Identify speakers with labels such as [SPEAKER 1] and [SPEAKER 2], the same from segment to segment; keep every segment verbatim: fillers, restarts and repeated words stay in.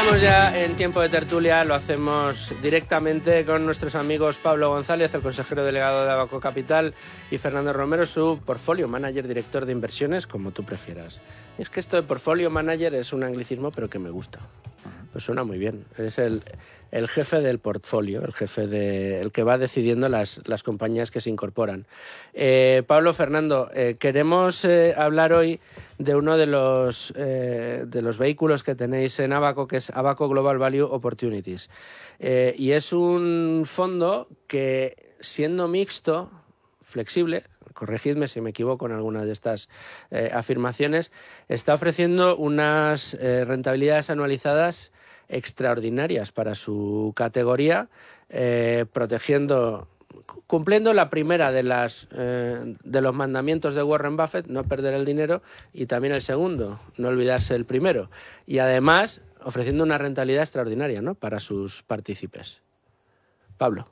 [SPEAKER 1] entramos ya en tiempo de tertulia, lo hacemos directamente con nuestros amigos Pablo González, el consejero delegado de Abaco Capital, y Fernando Romero, su portfolio manager, director de inversiones, como tú prefieras. Y es que esto de portfolio manager es un anglicismo, pero que me gusta. Pues suena muy bien. Es el, el jefe del portfolio, el jefe de, el que va decidiendo las, las compañías que se incorporan. Eh, Pablo, Fernando, eh, queremos eh, hablar hoy de uno de los, eh, de los vehículos que tenéis en Abaco, que es Abaco Global Value Opportunities. Eh, y es un fondo que, siendo mixto, flexible, corregidme si me equivoco en alguna de estas eh, afirmaciones, está ofreciendo unas eh, rentabilidades anualizadas extraordinarias para su categoría, eh, protegiendo, cumpliendo la primera de las eh, de los mandamientos de Warren Buffett, no perder el dinero, y también el segundo, no olvidarse del primero, y además ofreciendo una rentabilidad extraordinaria, ¿no?, para sus partícipes. Pablo.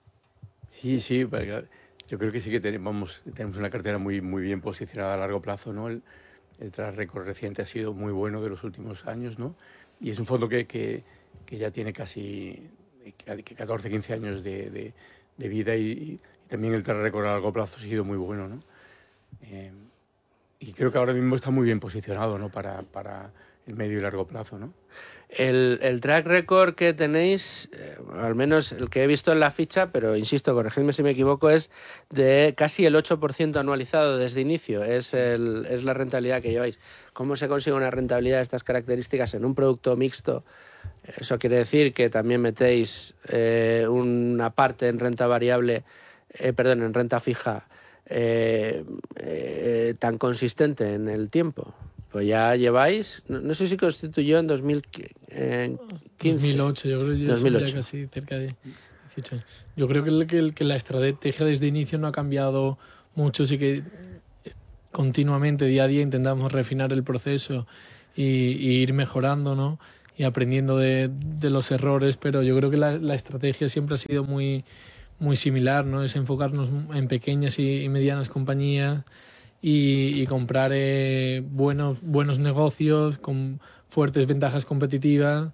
[SPEAKER 2] Sí, sí, yo creo que sí que tenemos, tenemos una cartera muy, muy bien posicionada a largo plazo, ¿no? El, el track record reciente ha sido muy bueno de los últimos años, ¿no? Y es un fondo que, que, que ya tiene casi catorce, quince años de, de, de vida y, y también el track record a largo plazo ha sido muy bueno, ¿no? Eh, y creo que ahora mismo está muy bien posicionado, ¿no?, para, para el medio y largo plazo, ¿no?
[SPEAKER 1] El, el track record que tenéis, eh, al menos el que he visto en la ficha, pero insisto, corregidme si me equivoco, es de casi el ocho por ciento anualizado desde inicio. Es, el, es la rentabilidad que lleváis. ¿Cómo se consigue una rentabilidad de estas características en un producto mixto? Eso quiere decir que también metéis eh, una parte en renta variable, eh, perdón, en renta fija, eh, eh, tan consistente en el tiempo. Pues ya lleváis, no, no sé si constituyó en dos mil quince.
[SPEAKER 3] dos mil ocho, yo creo que ya,
[SPEAKER 1] dos mil ocho.
[SPEAKER 3] Ya casi cerca de dieciocho años. Yo creo que, el, que, el, que la estrategia desde inicio no ha cambiado mucho, sí que continuamente, día a día, intentamos refinar el proceso y, y ir mejorando, ¿no?, y aprendiendo de, de los errores, pero yo creo que la, la estrategia siempre ha sido muy, muy similar, ¿no? Es enfocarnos en pequeñas y, y medianas compañías y, y comprar eh, buenos, buenos negocios con fuertes ventajas competitivas,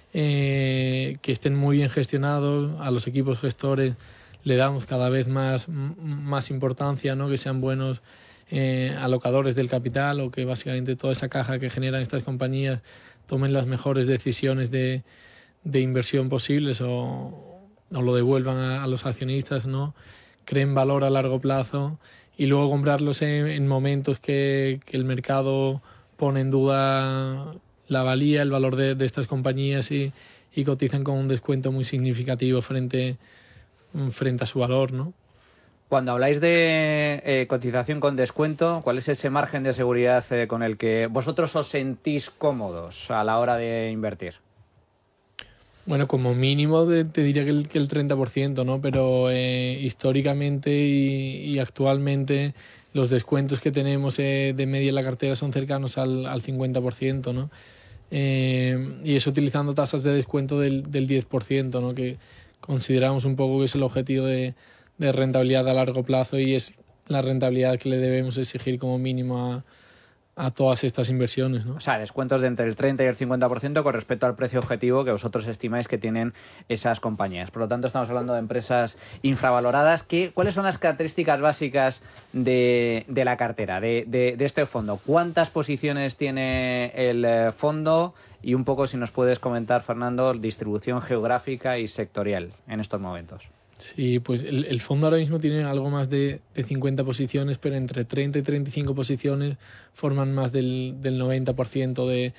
[SPEAKER 3] eh, que estén muy bien gestionados. A los equipos gestores le damos cada vez más, más importancia, ¿no?, que sean buenos eh, alocadores del capital, o que básicamente toda esa caja que generan estas compañías tomen las mejores decisiones de, de inversión posibles, o, o lo devuelvan a, a los accionistas, ¿no?, creen valor a largo plazo, y luego comprarlos en, en momentos que, que el mercado pone en duda la valía, el valor de, de estas compañías, y, y cotizan con un descuento muy significativo frente, frente a su valor, ¿no?
[SPEAKER 4] Cuando habláis de eh, cotización con descuento, ¿cuál es ese margen de seguridad eh, con el que vosotros os sentís cómodos a la hora de invertir?
[SPEAKER 3] Bueno, como mínimo te, te diría que el, que el treinta por ciento, ¿no? Pero eh, históricamente y, y actualmente los descuentos que tenemos eh, de media en la cartera son cercanos al, al cincuenta por ciento, ¿no? Eh, y eso utilizando tasas de descuento del, del diez por ciento, ¿no?, que consideramos un poco que es el objetivo de, de rentabilidad a largo plazo, y es la rentabilidad que le debemos exigir como mínimo a, a todas estas inversiones, ¿no?
[SPEAKER 4] O sea, descuentos de entre el treinta y el cincuenta por ciento con respecto al precio objetivo que vosotros estimáis que tienen esas compañías. Por lo tanto, estamos hablando de empresas infravaloradas. ¿Qué, ¿Cuáles son las características básicas de, de la cartera, de, de, de este fondo? ¿Cuántas posiciones tiene el fondo? Y un poco, si nos puedes comentar, Fernando, distribución geográfica y sectorial en estos momentos.
[SPEAKER 3] Sí, pues el, el fondo ahora mismo tiene algo más de, de cincuenta posiciones, pero entre treinta y treinta y cinco posiciones forman más del, del noventa por ciento de,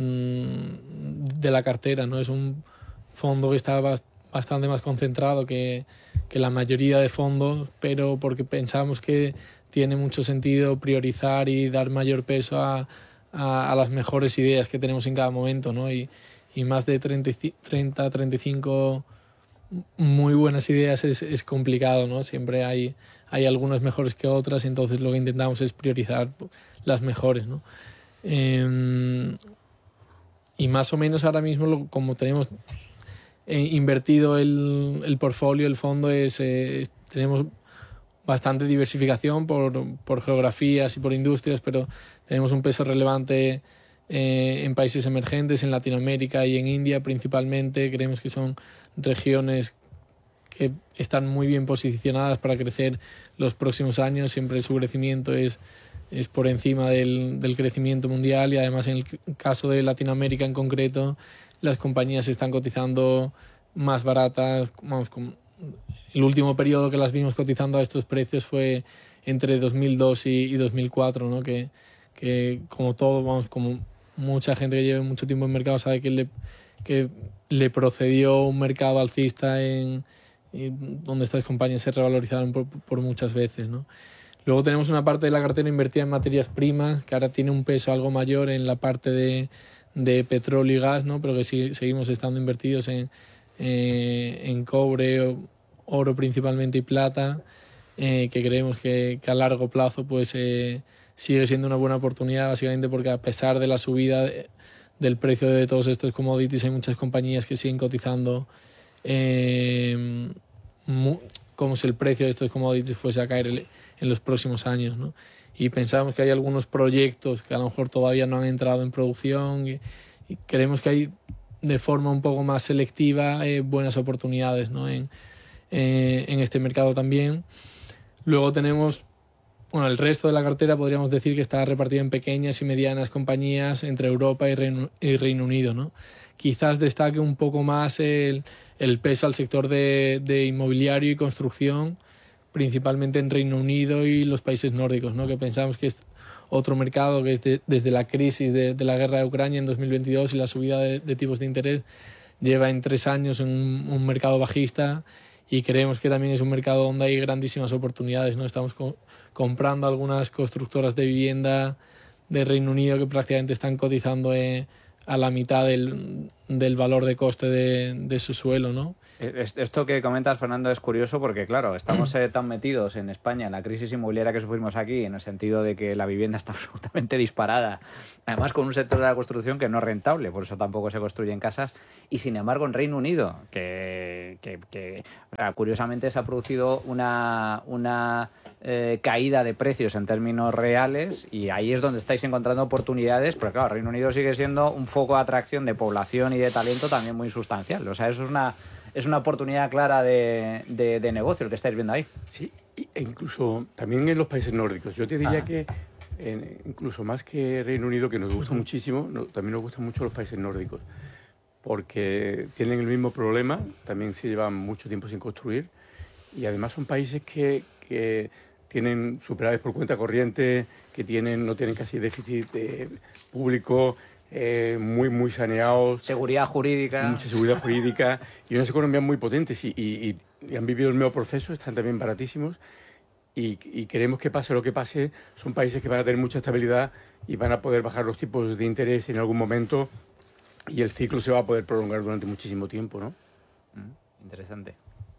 [SPEAKER 3] de la cartera, ¿no? Es un fondo que está bastante más concentrado que, que la mayoría de fondos, pero porque pensamos que tiene mucho sentido priorizar y dar mayor peso a, a, a las mejores ideas que tenemos en cada momento, ¿no? Y, y más de treinta, treinta y cinco muy buenas ideas es, es complicado, ¿no? Siempre hay, hay algunas mejores que otras, entonces lo que intentamos es priorizar las mejores, ¿no? Eh, y más o menos ahora mismo, lo, como tenemos eh, invertido el, el portfolio, el fondo, es eh, tenemos bastante diversificación por, por geografías y por industrias, pero tenemos un peso relevante eh, en países emergentes, en Latinoamérica y en India principalmente. Creemos que son regiones que están muy bien posicionadas para crecer los próximos años. Siempre su crecimiento es, es por encima del, del crecimiento mundial, y además en el caso de Latinoamérica en concreto, las compañías están cotizando más baratas. Vamos, como el último periodo que las vimos cotizando a estos precios fue entre dos mil dos y, y dos mil cuatro, ¿no? Que, que como todo, vamos, como mucha gente que lleva mucho tiempo en mercado sabe que le, que le procedió un mercado alcista en, en donde estas compañías se revalorizaron por, por muchas veces, ¿no? Luego tenemos una parte de la cartera invertida en materias primas, que ahora tiene un peso algo mayor en la parte de, de petróleo y gas, ¿no? Pero que sí, seguimos estando invertidos en, eh, en cobre, oro principalmente y plata, eh, que creemos que, que a largo plazo pues eh, sigue siendo una buena oportunidad, básicamente porque a pesar de la subida de, del precio de todos estos commodities, hay muchas compañías que siguen cotizando eh, mu- como si el precio de estos commodities fuese a caer el, en los próximos años, ¿no? Y pensamos que hay algunos proyectos que a lo mejor todavía no han entrado en producción, y, y creemos que hay de forma un poco más selectiva eh, buenas oportunidades, ¿no? en, eh, en este mercado también. Luego tenemos, bueno, el resto de la cartera podríamos decir que está repartida en pequeñas y medianas compañías entre Europa y Reino, y Reino Unido, ¿no? Quizás destaque un poco más el, el peso al sector de, de inmobiliario y construcción, principalmente en Reino Unido y los países nórdicos, ¿no? Que pensamos que es otro mercado que es de, desde la crisis de, de la guerra de Ucrania en dos mil veintidós y la subida de, de tipos de interés lleva en tres años en un, un mercado bajista, y creemos que también es un mercado donde hay grandísimas oportunidades, ¿no? Estamos co- comprando algunas constructoras de vivienda de Reino Unido que prácticamente están cotizando eh, a la mitad del, del valor de coste de, de su suelo, ¿no?
[SPEAKER 4] Esto que comentas, Fernando, es curioso porque, claro, estamos eh, tan metidos en España en la crisis inmobiliaria que sufrimos aquí, en el sentido de que la vivienda está absolutamente disparada, además con un sector de la construcción que no es rentable, por eso tampoco se construyen casas, y sin embargo en Reino Unido, que, que, que curiosamente se ha producido una, una eh, caída de precios en términos reales, y ahí es donde estáis encontrando oportunidades, pero claro, Reino Unido sigue siendo un foco de atracción de población y de talento también muy sustancial. O sea, eso es una... Es una oportunidad clara de, de, de negocio el que estáis viendo ahí.
[SPEAKER 2] Sí, e incluso también en los países nórdicos. Yo te diría
[SPEAKER 4] ah.
[SPEAKER 2] que en, incluso más que Reino Unido, que nos gusta muchísimo, no, también nos gustan mucho los países nórdicos, porque tienen el mismo problema, también se llevan mucho tiempo sin construir, y además son países que, que tienen superávit por cuenta corriente, que tienen no tienen casi déficit eh, público, Eh, muy muy saneados,
[SPEAKER 4] seguridad jurídica,
[SPEAKER 2] mucha seguridad jurídica y unas economías muy potentes, y, y, y han vivido el mismo proceso, están también baratísimos, y, y queremos que pase lo que pase, son países que van a tener mucha estabilidad y van a poder bajar los tipos de interés en algún momento, y el ciclo se va a poder prolongar durante muchísimo tiempo, ¿no?
[SPEAKER 4] Mm, interesante.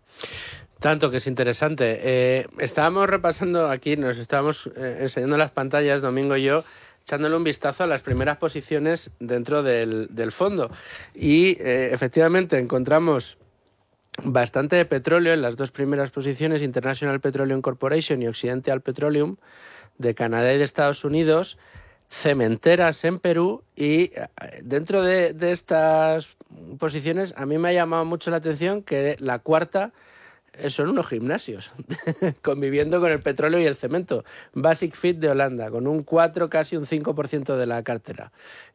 [SPEAKER 1] Tanto que es interesante. Eh, estábamos repasando aquí, nos estábamos eh, enseñando las pantallas, Domingo y yo, echándole un vistazo a las primeras posiciones dentro del, del fondo. Y eh, efectivamente encontramos bastante de petróleo en las dos primeras posiciones, International Petroleum Corporation y Occidental Petroleum, de Canadá y de Estados Unidos, cementeras en Perú, y dentro de, de estas posiciones a mí me ha llamado mucho la atención que la cuarta son unos gimnasios conviviendo con el petróleo y el cemento. Basic Fit de Holanda, con un cuatro, casi un cinco por ciento de la cartera.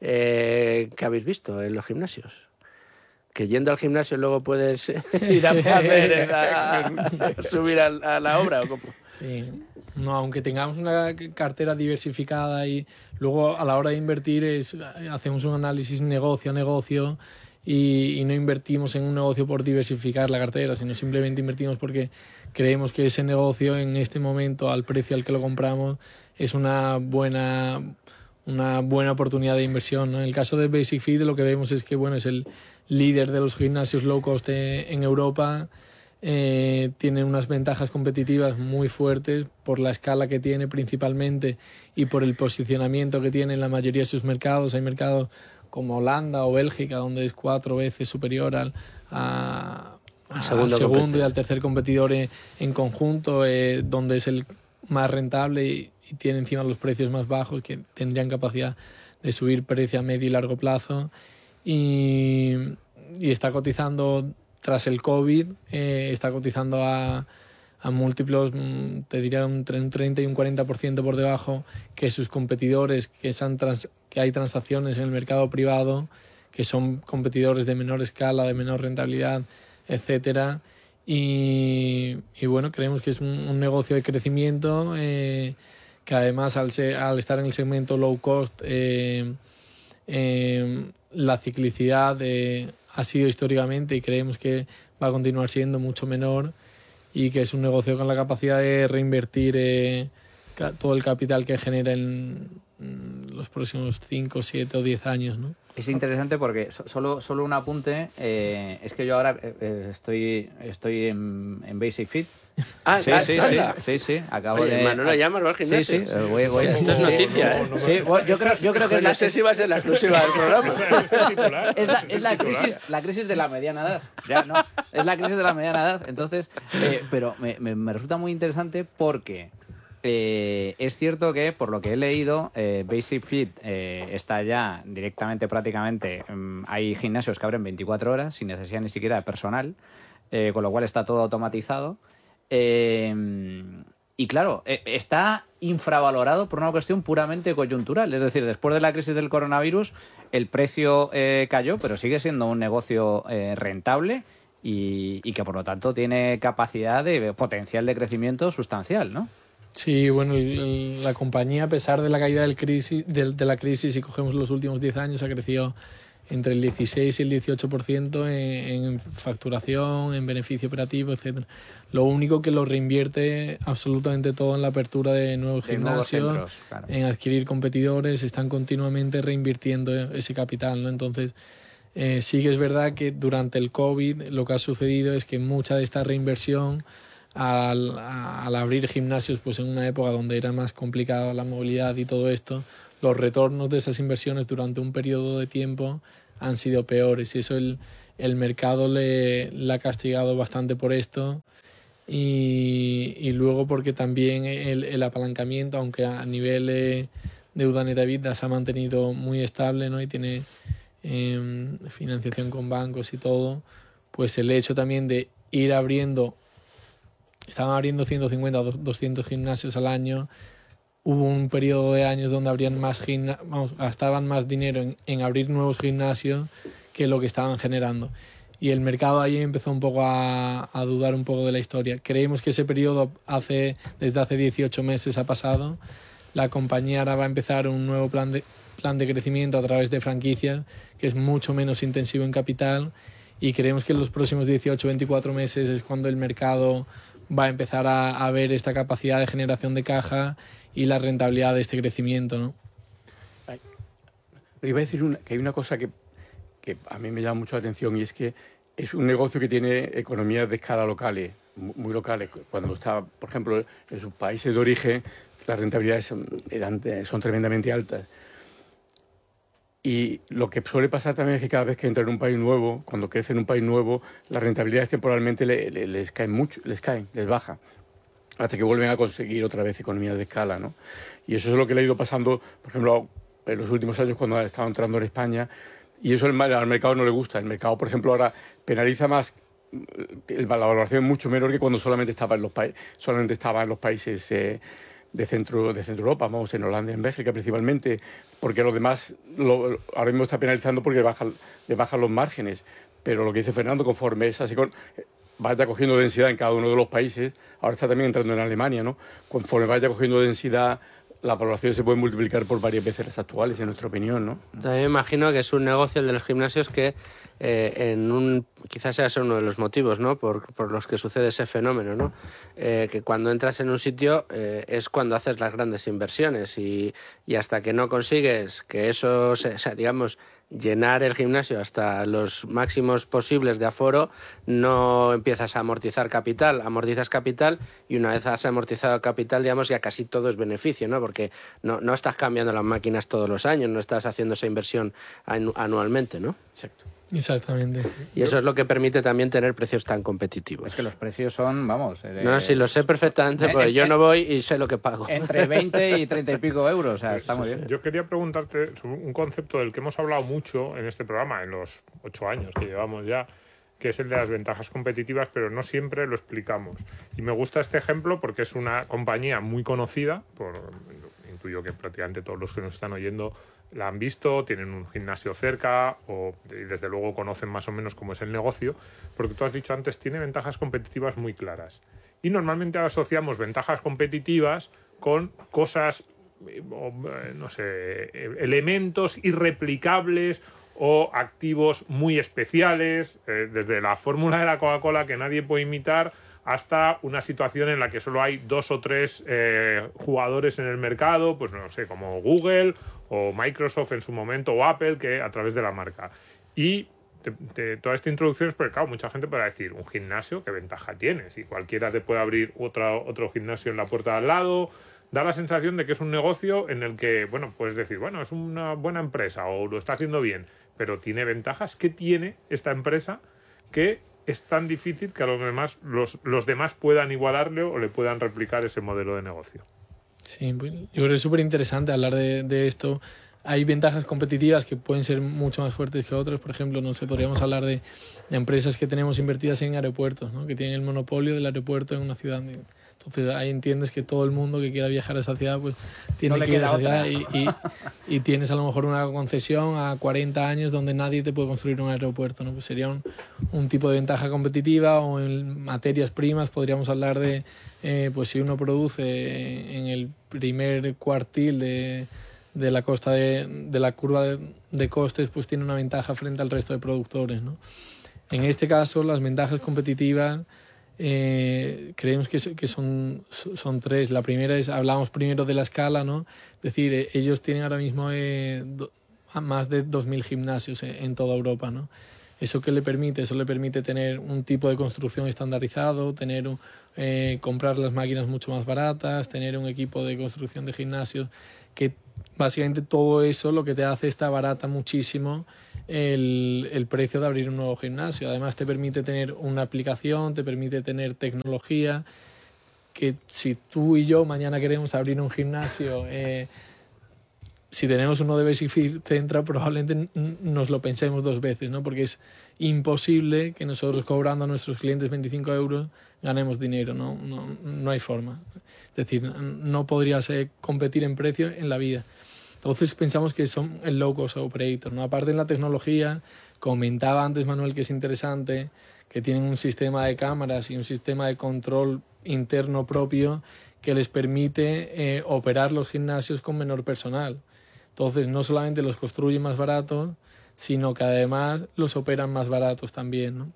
[SPEAKER 1] Eh, ¿Qué habéis visto en los gimnasios? Que yendo al gimnasio luego puedes ir a hacer a, a subir a, a la obra, ¿o cómo?
[SPEAKER 3] Sí. No, aunque tengamos una cartera diversificada y luego a la hora de invertir es, hacemos un análisis negocio a negocio, y, y no invertimos en un negocio por diversificar la cartera, sino simplemente invertimos porque creemos que ese negocio en este momento, al precio al que lo compramos, es una buena, una buena oportunidad de inversión, ¿no? En el caso de Basic Fit, lo que vemos es que bueno, es el líder de los gimnasios low cost de, en Europa. Eh, tiene unas ventajas competitivas muy fuertes por la escala que tiene principalmente y por el posicionamiento que tiene en la mayoría de sus mercados. Hay mercados como Holanda o Bélgica donde es cuatro veces superior al, a, a, segundo, al segundo y al tercer competidor en, en conjunto, eh, donde es el más rentable y, y tiene encima los precios más bajos, que tendrían capacidad de subir precio a medio y largo plazo y, y está cotizando tras el COVID, eh, está cotizando a, a múltiplos, te diría entre un treinta y un cuarenta por ciento por debajo que sus competidores, que, sean trans, que hay transacciones en el mercado privado, que son competidores de menor escala, de menor rentabilidad, etcétera. Y, y bueno, creemos que es un, un negocio de crecimiento eh, que además al, ser, al estar en el segmento low cost, eh, eh, la ciclicidad eh, ha sido históricamente y creemos que va a continuar siendo mucho menor y que es un negocio con la capacidad de reinvertir eh, ca- todo el capital que genera en, en los próximos cinco, siete o diez años, ¿no?
[SPEAKER 4] Es interesante porque so- solo, solo un apunte, eh, es que yo ahora eh, eh, estoy, estoy en, en Basic Fit.
[SPEAKER 1] Ah,
[SPEAKER 4] Sí, sí, sí,
[SPEAKER 1] anda.
[SPEAKER 4] sí, sí, acabo
[SPEAKER 1] Oye,
[SPEAKER 4] de...
[SPEAKER 1] Manolo llamas al
[SPEAKER 4] Sí,
[SPEAKER 1] gimnasio.
[SPEAKER 4] sí, eh, voy, voy.
[SPEAKER 1] Esto es
[SPEAKER 4] sí,
[SPEAKER 1] noticia, ¿eh?
[SPEAKER 4] Sí, bueno, yo creo, yo creo que es la,
[SPEAKER 1] No sé si va a ser la exclusiva del programa.
[SPEAKER 4] es la, es la crisis, la crisis de la mediana edad. Ya, no, es la crisis de la mediana edad. Entonces, eh, pero me, me, me resulta muy interesante porque eh, es cierto que, por lo que he leído, eh, Basic Fit eh, está ya directamente, prácticamente, mm, hay gimnasios que abren veinticuatro horas sin necesidad ni siquiera de personal, eh, con lo cual está todo automatizado. Eh, y claro, eh, está infravalorado por una cuestión puramente coyuntural. Es decir, después de la crisis del coronavirus, el precio eh, cayó, pero sigue siendo un negocio eh, rentable y, y que por lo tanto tiene capacidad de potencial de crecimiento sustancial, ¿no?
[SPEAKER 3] Sí, bueno, el- el- la compañía, a pesar de la caída del crisis, del- de, la crisis, si cogemos los últimos diez años, ha crecido entre el dieciséis y el dieciocho por ciento en, en facturación, en beneficio operativo, etcétera. Lo único que lo reinvierte absolutamente todo en la apertura de nuevos
[SPEAKER 4] De nuevos
[SPEAKER 3] gimnasios,
[SPEAKER 4] centros, claro.
[SPEAKER 3] en adquirir competidores, están continuamente reinvirtiendo ese capital, ¿no? Entonces, eh, sí que es verdad que durante el COVID lo que ha sucedido es que mucha de esta reinversión al, a- al abrir gimnasios pues en una época donde era más complicada la movilidad y todo esto, los retornos de esas inversiones durante un periodo de tiempo han sido peores y eso el, el mercado le, le ha castigado bastante por esto y, y luego porque también el, el apalancamiento, aunque a nivel eh, deuda neta EBITDA se ha mantenido muy estable, ¿no? Y tiene eh, financiación con bancos y todo, pues el hecho también de ir abriendo, estaban abriendo ciento cincuenta o doscientos gimnasios al año, hubo un periodo de años donde abrían más gimna- vamos, gastaban más dinero en, en abrir nuevos gimnasios que lo que estaban generando. Y el mercado ahí empezó un poco a, a dudar un poco de la historia. Creemos que ese periodo hace, desde hace dieciocho meses ha pasado. La compañía ahora va a empezar un nuevo plan de, plan de crecimiento a través de franquicias, que es mucho menos intensivo en capital. Y creemos que en los próximos dieciocho veinticuatro meses es cuando el mercado va a empezar a, a ver esta capacidad de generación de caja y la rentabilidad de este crecimiento, ¿no?
[SPEAKER 2] Iba a decir una- que hay una cosa que, que a mí me llama mucho la atención y es que es un negocio que tiene economías de escala locales, mu- muy locales. Cuando está, por ejemplo, en sus países de origen, las rentabilidades son, eran- son tremendamente altas. Y lo que suele pasar también es que cada vez que entra en un país nuevo, cuando crece en un país nuevo, las rentabilidades temporalmente le- le- les caen mucho, les caen, les baja, hasta que vuelven a conseguir otra vez economías de escala, ¿no? Y eso es lo que le ha ido pasando, por ejemplo, en los últimos años cuando ha estado entrando en España, y eso al, al mercado no le gusta. El mercado, por ejemplo, ahora penaliza más, eh, la valoración es mucho menor que cuando solamente estaba en los, pa solamente estaba en los países eh, de, centro, de Centro Europa, vamos, en Holanda y en Bélgica principalmente, porque los demás lo, ahora mismo está penalizando porque bajan, le bajan los márgenes. Pero lo que dice Fernando, conforme es así, con, vaya cogiendo densidad en cada uno de los países, ahora está también entrando en Alemania, ¿no? Conforme vaya cogiendo densidad, las valoraciones se pueden multiplicar por varias veces las actuales, en nuestra opinión, ¿no?
[SPEAKER 1] También me imagino que es un negocio el de los gimnasios que eh, en un quizás sea ese uno de los motivos, ¿no? Por, por los que sucede ese fenómeno, ¿no? Eh, que cuando entras en un sitio eh, es cuando haces las grandes inversiones y, y hasta que no consigues que eso, se, o sea, digamos, llenar el gimnasio hasta los máximos posibles de aforo, no empiezas a amortizar capital, amortizas capital y una vez has amortizado capital, digamos, ya casi todo es beneficio, ¿no? Porque no, no estás cambiando las máquinas todos los años, no estás haciendo esa inversión anu anualmente, ¿no?
[SPEAKER 2] Exacto.
[SPEAKER 3] Exactamente.
[SPEAKER 1] Y eso es lo que permite también tener precios tan competitivos.
[SPEAKER 4] Es que los precios son, vamos... Eh,
[SPEAKER 1] no, sí, lo sé perfectamente, porque
[SPEAKER 4] eh,
[SPEAKER 1] yo
[SPEAKER 4] eh,
[SPEAKER 1] no voy y sé lo que pago.
[SPEAKER 4] Entre veinte y treinta y pico euros, o sea, está muy
[SPEAKER 5] Sí,
[SPEAKER 4] bien.
[SPEAKER 5] sí. Yo quería preguntarte sobre un concepto del que hemos hablado mucho en este programa, en los ocho años que llevamos ya, que es el de las ventajas competitivas, pero no siempre lo explicamos. Y me gusta este ejemplo porque es una compañía muy conocida, por, intuyo que prácticamente todos los que nos están oyendo la han visto, tienen un gimnasio cerca o y desde luego conocen más o menos cómo es el negocio, porque tú has dicho antes, tiene ventajas competitivas muy claras. Y normalmente asociamos ventajas competitivas con cosas, no sé, elementos irreplicables o activos muy especiales, eh, desde la fórmula de la Coca-Cola que nadie puede imitar hasta una situación en la que solo hay dos o tres eh, jugadores en el mercado, pues no sé, como Google o Microsoft en su momento o Apple, que a través de la marca. Y te, te, toda esta introducción es porque, claro, mucha gente podrá decir, un gimnasio, ¿qué ventaja tiene? Si cualquiera te puede abrir otra, otro gimnasio en la puerta de al lado. Da la sensación de que es un negocio en el que, bueno, puedes decir, bueno, es una buena empresa o lo está haciendo bien, pero tiene ventajas. ¿Qué tiene esta empresa que es tan difícil que a los demás, los, los demás puedan igualarle o le puedan replicar ese modelo de negocio?
[SPEAKER 3] Sí, pues, yo creo que es súper interesante hablar de, de esto. Hay ventajas competitivas que pueden ser mucho más fuertes que otras. Por ejemplo, no sé, podríamos hablar de, de empresas que tenemos invertidas en aeropuertos, ¿no? Que tienen el monopolio del aeropuerto en una ciudad. Entonces ahí entiendes que todo el mundo que quiera viajar a esa ciudad pues tiene
[SPEAKER 4] no
[SPEAKER 3] que ir a esa
[SPEAKER 4] otra.
[SPEAKER 3] ciudad y, y, y tienes a lo mejor una concesión a cuarenta años donde nadie te puede construir un aeropuerto, ¿no? Pues sería un, un tipo de ventaja competitiva. O en materias primas podríamos hablar de eh, pues si uno produce en el primer cuartil de, de la costa de, de la curva de, de costes, pues tiene una ventaja frente al resto de productores, ¿no? En este caso las ventajas competitivas Eh, creemos que, que son, son tres. La primera es, hablamos primero de la escala, ¿no? Es decir, eh, ellos tienen ahora mismo eh, do, más de dos mil gimnasios en, en toda Europa, ¿no? ¿Eso qué le permite? Eso le permite tener un tipo de construcción estandarizado, tener un, eh, comprar las máquinas mucho más baratas, tener un equipo de construcción de gimnasios, que básicamente todo eso lo que te hace es te abarata muchísimo el, el precio de abrir un nuevo gimnasio. Además te permite tener una aplicación, te permite tener tecnología, que si tú y yo mañana queremos abrir un gimnasio, eh, si tenemos uno de Basic Fit Centra, probablemente nos lo pensemos dos veces, ¿no? Porque es imposible que nosotros cobrando a nuestros clientes veinticinco euros ganemos dinero, ¿no? No, no hay forma. Es decir, no podrías eh, competir en precio en la vida. Entonces pensamos que son el low cost operator, ¿no? Aparte en la tecnología, comentaba antes Manuel que es interesante, que tienen un sistema de cámaras y un sistema de control interno propio que les permite eh, operar los gimnasios con menor personal. Entonces no solamente los construyen más baratos, sino que además los operan más baratos también, ¿no?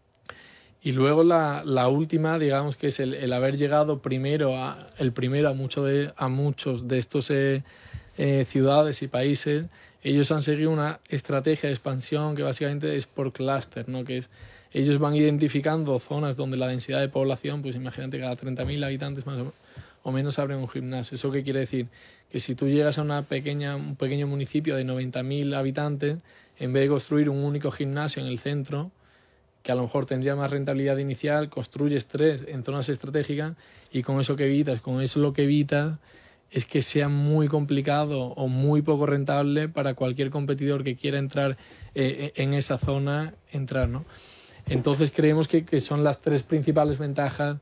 [SPEAKER 3] Y luego la, la última, digamos que es el, el haber llegado primero a, el primero a, mucho de, a muchos de estos eh, eh, ciudades y países. Ellos han seguido una estrategia de expansión que básicamente es por clúster, ¿no? Que es, ellos van identificando zonas donde la densidad de población, pues imagínate, cada treinta mil habitantes más o, o menos abren un gimnasio. ¿Eso qué quiere decir? Que si tú llegas a una pequeña, un pequeño municipio de noventa mil habitantes, en vez de construir un único gimnasio en el centro, que a lo mejor tendría más rentabilidad inicial, construyes tres en zonas estratégicas y con eso que evitas, con eso lo que evitas es que sea muy complicado o muy poco rentable para cualquier competidor que quiera entrar eh, en esa zona, entrar, ¿no? Entonces creemos que, que son las tres principales ventajas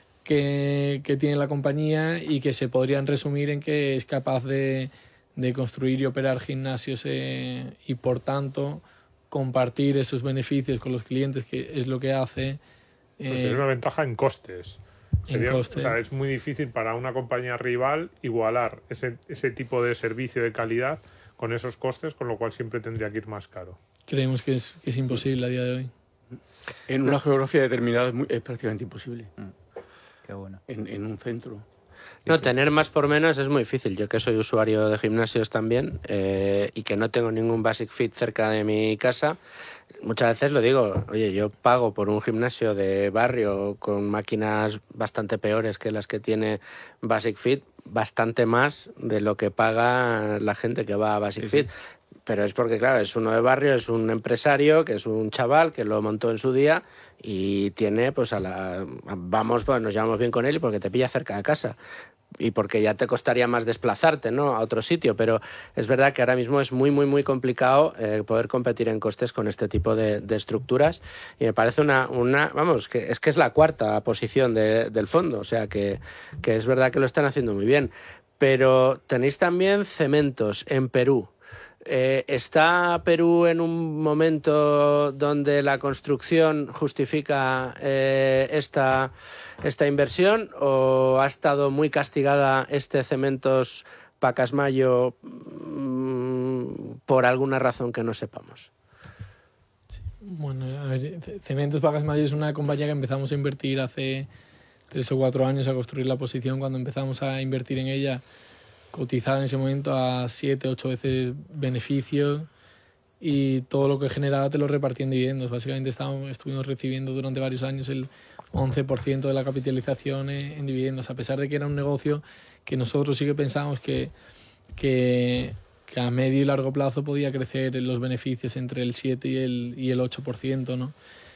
[SPEAKER 3] que, que tiene la compañía y que se podrían resumir en que es capaz de, de construir y operar gimnasios eh, y por tanto compartir esos beneficios con los clientes, que es lo que hace.
[SPEAKER 5] Eh, pues sería una ventaja en costes. Sería,
[SPEAKER 3] en costes.
[SPEAKER 5] O sea, es muy difícil para una compañía rival igualar ese, ese tipo de servicio de calidad con esos costes, con lo cual siempre tendría que ir más caro.
[SPEAKER 3] Creemos que es, que es imposible a día de hoy.
[SPEAKER 2] En una geografía determinada es, muy, es prácticamente imposible.
[SPEAKER 4] Mm. Qué bueno.
[SPEAKER 2] En, en un centro.
[SPEAKER 1] No, tener más por menos es muy difícil. Yo que soy usuario de gimnasios también eh, y que no tengo ningún Basic Fit cerca de mi casa, muchas veces lo digo, oye, yo pago por un gimnasio de barrio con máquinas bastante peores que las que tiene Basic Fit, bastante más de lo que paga la gente que va a Basic
[SPEAKER 2] sí,
[SPEAKER 1] Fit.
[SPEAKER 2] Sí.
[SPEAKER 1] pero es porque, claro, es uno de barrio, es un empresario, que es un chaval que lo montó en su día y tiene, pues, a la... Vamos, pues nos llevamos bien con él y porque te pilla cerca de casa. Y porque ya te costaría más desplazarte, ¿no?, a otro sitio, pero es verdad que ahora mismo es muy, muy, muy complicado eh, poder competir en costes con este tipo de, de estructuras y me parece una, una vamos, que es que es la cuarta posición de, del fondo, o sea que, que es verdad que lo están haciendo muy bien. Pero tenéis también Cementos en Perú. Eh, ¿Está Perú en un momento donde la construcción justifica eh, esta, esta inversión o ha estado muy castigada este Cementos Pacasmayo mmm, por alguna razón que no sepamos?
[SPEAKER 3] Bueno, a ver, Cementos Pacasmayo es una compañía que empezamos a invertir hace tres o cuatro años, a construir la posición. Cuando empezamos a invertir en ella, cotizada en ese momento a siete, ocho veces beneficios y todo lo que generaba te lo repartía en dividendos. Básicamente estábamos, estuvimos recibiendo durante varios años el once por ciento de la capitalización en, en dividendos, a pesar de que era un negocio que nosotros sí que pensábamos que, que, que a medio y largo plazo podía crecer en los beneficios entre el siete y el, y el ocho por ciento, ¿no?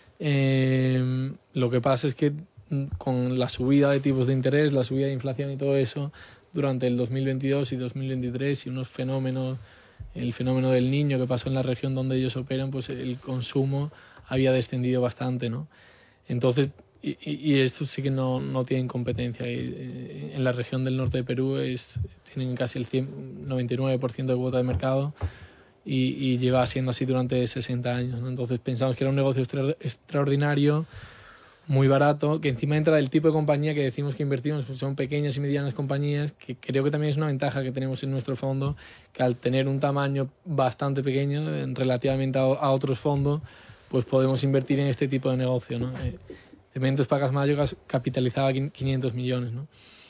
[SPEAKER 3] Eh, lo que pasa es que con la subida de tipos de interés, la subida de inflación y todo eso, durante el dos mil veintidós y dos mil veintitrés y unos fenómenos, el fenómeno del Niño que pasó en la región donde ellos operan, pues el consumo había descendido bastante, ¿no? Entonces, y, y estos sí que no, no tienen competencia. En la región del norte de Perú es, tienen casi el cien, noventa y nueve por ciento de cuota de mercado y, y lleva siendo así durante sesenta años, ¿no? Entonces pensamos que era un negocio extra, extraordinario, muy barato, que encima entra del tipo de compañía que decimos que invertimos, pues son pequeñas y medianas compañías, que creo que también es una ventaja que tenemos en nuestro fondo, que al tener un tamaño bastante pequeño relativamente a, a otros fondos, pues podemos invertir en este tipo de negocio, ¿no? Eh, Cementos Pacasmayo capitalizaba quinientos millones, ¿no?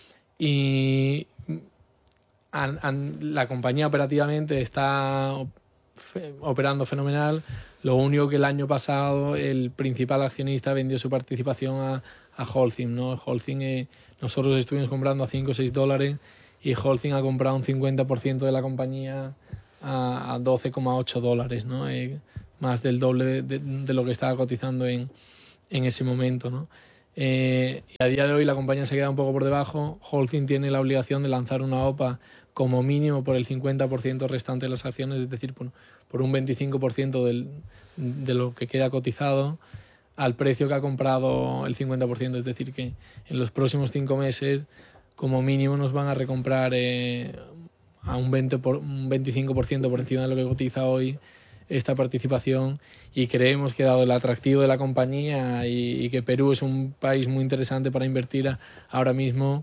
[SPEAKER 3] Y an, an, la compañía operativamente está operando fenomenal. Lo único que el año pasado el principal accionista vendió su participación a, a Holcim, ¿no? Holcim, eh, nosotros estuvimos comprando a cinco o seis dólares y Holcim ha comprado un cincuenta por ciento de la compañía a, a doce coma ocho dólares, ¿no? Eh, más del doble de, de, de lo que estaba cotizando en, en ese momento, ¿no? Eh, y a día de hoy la compañía se queda un poco por debajo. Holcim tiene la obligación de lanzar una O P A como mínimo por el cincuenta por ciento restante de las acciones, es decir, por, por un veinticinco por ciento del, de lo que queda cotizado al precio que ha comprado el cincuenta por ciento. Es decir, que en los próximos cinco meses como mínimo nos van a recomprar eh, a un, veinte por, un veinticinco por ciento por encima de lo que cotiza hoy esta participación, y creemos que dado el atractivo de la compañía y, y que Perú es un país muy interesante para invertir a, ahora mismo,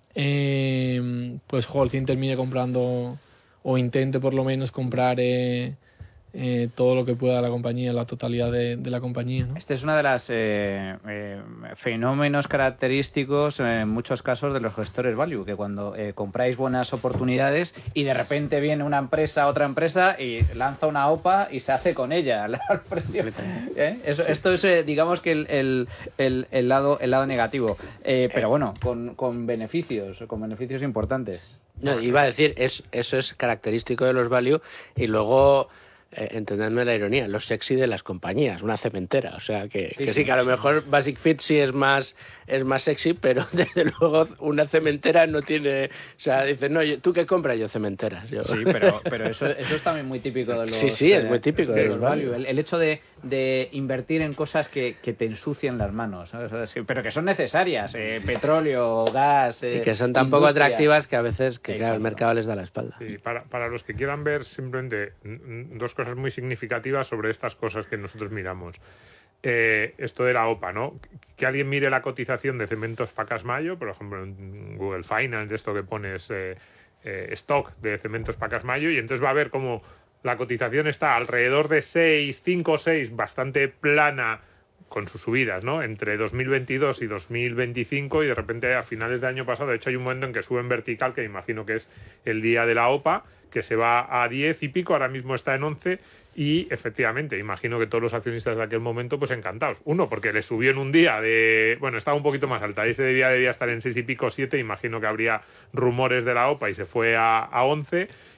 [SPEAKER 3] eh, pues Holcim termine comprando o intente por lo menos comprar eh, eh, todo lo que pueda la compañía, la totalidad de, de la compañía, ¿no?
[SPEAKER 4] Este es uno de los eh, eh, fenómenos característicos en muchos casos de los gestores value, que cuando eh, compráis buenas oportunidades y de repente viene una empresa, otra empresa y lanza una O P A y se hace con ella al precio. ¿Eh? Eso, esto es, eh, digamos que el, el, el, el, lado, el lado negativo. Eh, pero bueno, con, con beneficios, con beneficios importantes.
[SPEAKER 1] No, iba a decir, es, eso es característico de los value y luego... Eh, entendedme la ironía, lo sexy de las compañías, una cementera, o sea que sí, que, sí, que a lo mejor Basic Fit sí es más es más sexy, pero desde luego una cementera no tiene, o sea, dices, no, yo, ¿tú qué compras? Yo cementeras. Yo.
[SPEAKER 4] Sí, pero, pero eso, eso es también muy típico de los...
[SPEAKER 1] Sí, sí, es muy típico de, de los value.
[SPEAKER 4] El, el hecho de, de invertir en cosas que, que te ensucian las manos, ¿sabes? Pero que son necesarias, eh, petróleo, gas... Eh,
[SPEAKER 1] y que son tan poco atractivas que a veces que claro, el mercado les da la espalda.
[SPEAKER 5] Sí, para, para los que quieran ver simplemente dos cosas muy significativas sobre estas cosas que nosotros miramos. Eh, esto de la O P A, ¿no? Que alguien mire la cotización de Cementos Pacasmayo, por ejemplo, en Google Finance, esto que pones eh, eh, stock de Cementos Pacasmayo, y entonces va a ver cómo la cotización está alrededor de seis, cinco o seis, bastante plana con sus subidas, ¿no? Entre dos mil veintidós y dos mil veinticinco, y de repente a finales de año pasado, de hecho hay un momento en que sube en vertical, que imagino que es el día de la O P A, que se va a diez y pico, ahora mismo está en once, y efectivamente, imagino que todos los accionistas de aquel momento, pues encantados. Uno, porque le subió en un día de... Bueno, estaba un poquito más alta, ese día debía estar en seis y pico, siete, imagino que habría rumores de la O P A y se fue a, a once,